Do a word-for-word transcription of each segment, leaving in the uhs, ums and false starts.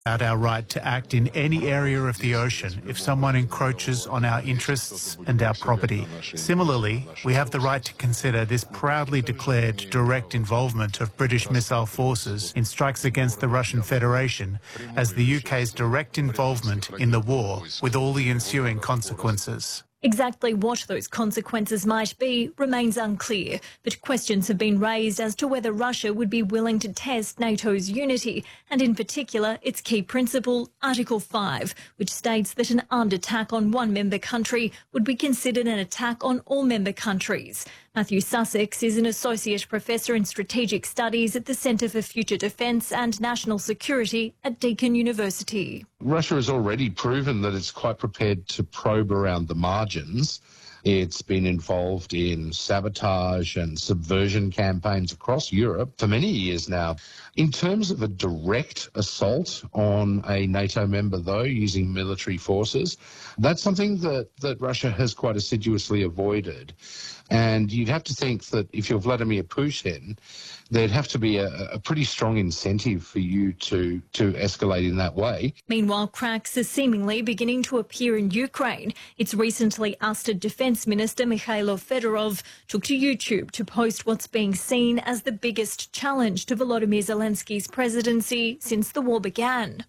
About our right to act in any area of the ocean if someone encroaches on our interests and our property. Similarly, we have the right to consider this proudly declared direct involvement of British missile forces in strikes against the Russian Federation as the U K's direct involvement in the war, with all the ensuing consequences. Exactly what those consequences might be remains unclear, but questions have been raised as to whether Russia would be willing to test NATO's unity, and in particular its key principle, Article five, which states that an armed attack on one member country would be considered an attack on all member countries. Matthew Sussex is an Associate Professor in Strategic Studies at the Centre for Future Defence and National Security at Deakin University. Russia has already proven that it's quite prepared to probe around the margins. It's been involved in sabotage and subversion campaigns across Europe for many years now. In terms of a direct assault on a NATO member, though, using military forces, that's something that, that Russia has quite assiduously avoided. And you'd have to think that if you're Vladimir Putin, there'd have to be a, a pretty strong incentive for you to, to escalate in that way. Meanwhile, cracks are seemingly beginning to appear in Ukraine. Its recently ousted Defence Minister Mikhailo Fedorov took to YouTube to post what's being seen as the biggest challenge to Volodymyr Zelensky's presidency since the war began.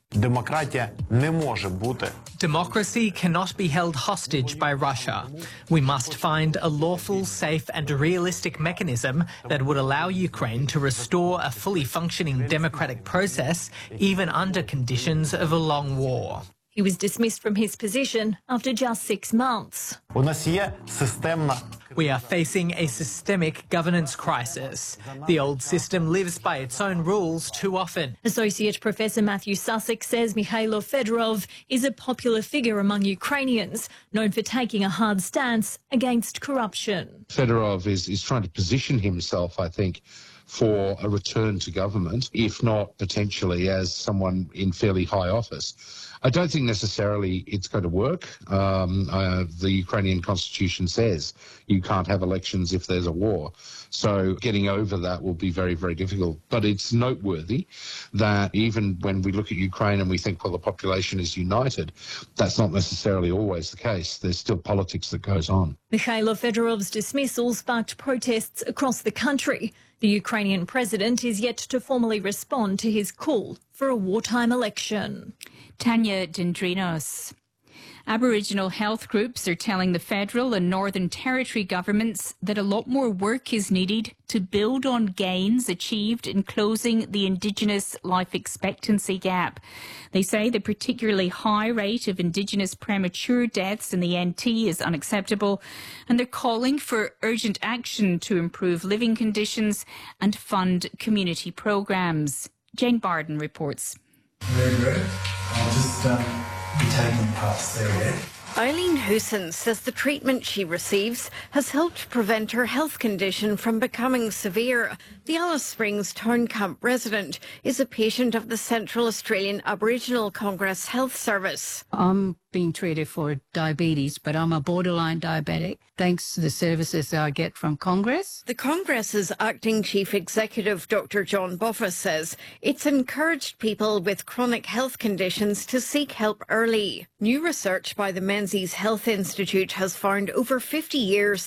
Democracy cannot be held hostage by Russia. We must find a lawful, safe and realistic mechanism that would allow Ukraine to restore a fully functioning democratic process, even under conditions of a long war. He was dismissed from his position after just six months. We are facing a systemic governance crisis. The old system lives by its own rules too often. Associate Professor Matthew Sussex says Mikhailo Fedorov is a popular figure among Ukrainians, known for taking a hard stance against corruption. Fedorov is, is trying to position himself, I think, for a return to government, if not potentially as someone in fairly high office. I don't think necessarily it's going to work. Um, uh, the Ukrainian constitution says you can't have elections if there's a war. So getting over that will be very, very difficult. But it's noteworthy that even when we look at Ukraine and we think, well, the population is united, that's not necessarily always the case. There's still politics that goes on. Mikhailo Fedorov's dismissal sparked protests across the country. The Ukrainian president is yet to formally respond to his call for a wartime election. Tanya Dendrinos. Aboriginal health groups are telling the federal and Northern Territory governments that a lot more work is needed to build on gains achieved in closing the Indigenous life expectancy gap. They say the particularly high rate of Indigenous premature deaths in the N T is unacceptable, and they're calling for urgent action to improve living conditions and fund community programs. Jane Barden reports. Very good. I'll just um, be taking past there. Eileen Hoosen says the treatment she receives has helped prevent her health condition from becoming severe. The Alice Springs Town Camp resident is a patient of the Central Australian Aboriginal Congress Health Service. I'm being treated for diabetes, but I'm a borderline diabetic, thanks to the services I get from Congress. The Congress's acting chief executive, Doctor John Boffa, says it's encouraged people with chronic health conditions to seek help early. New research by the Menzies Health Institute has found over fifty years